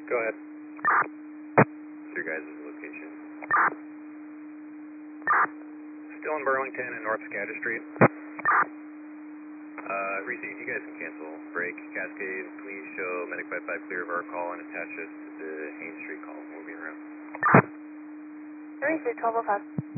Go ahead. Your guys' location. Still in Burlington and North Scatter Street. Receive, you guys can cancel. Break, Cascade, please show Medic 55 clear of our call and attach us to the Haines Street call. We'll be around. Receive 1205.